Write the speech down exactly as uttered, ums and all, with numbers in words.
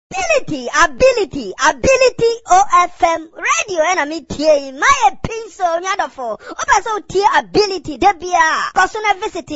Ability, ability, ability O F M radio and me tie my pencil nyadofo. Opa so tie ability debia. Kosuna visit